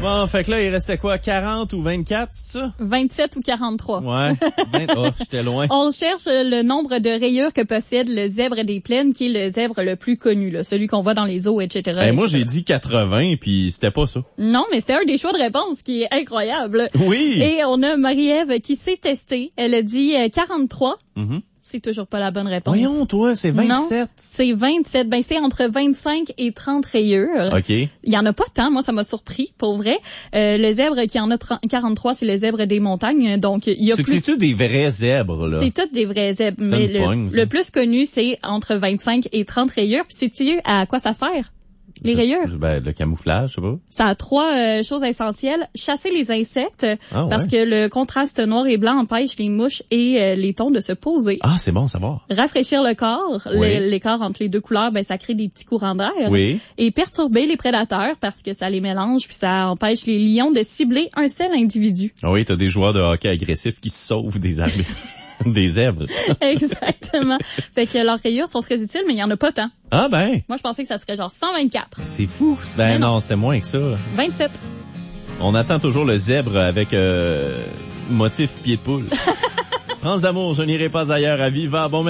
Bon, fait que là, il restait quoi, 40 ou 24, c'est ça? 27 ou 43. Ouais, j'étais loin. On cherche le nombre de rayures que possède le zèbre des plaines, qui est le zèbre le plus connu, là, celui qu'on voit dans les zoos, etc. Moi, j'ai dit 80, puis c'était pas ça. Non, mais c'était un des choix de réponse qui est incroyable. Oui! Et on a Marie-Ève qui s'est testée. Elle a dit 43. Mm-hmm. C'est toujours pas la bonne réponse. Voyons, toi, c'est 27. Non, c'est 27. Ben, c'est entre 25 et 30 rayures. OK. Il y en a pas tant. Moi, ça m'a surpris, pour vrai. Le zèbre qui en a 43, c'est le zèbre des montagnes. Donc, il y a plus... C'est tous des vrais zèbres, là. C'est tous des vrais zèbres. Mais le plus connu, c'est entre 25 et 30 rayures. Puis sais-tu à quoi ça sert? Les rayures? Ben, le camouflage, je sais pas. Ça a trois choses essentielles. Chasser les insectes, parce que le contraste noir et blanc empêche les mouches et les thons de se poser. Ah, c'est bon à savoir. Rafraîchir le corps. Oui. L'écart entre les deux couleurs, ben, ça crée des petits courants d'air. Oui. Et perturber les prédateurs, parce que ça les mélange, puis ça empêche les lions de cibler un seul individu. Ah oui, t'as des joueurs de hockey agressifs qui se sauvent des armes. Des zèbres. Exactement. Fait que leurs rayures sont très utiles, mais il y en a pas tant. Ah ben. Moi, je pensais que ça serait genre 124. C'est fou. Ben non, c'est moins que ça. 27. On attend toujours le zèbre avec motif pied de poule. France d'amour, je n'irai pas ailleurs à Viva. Bon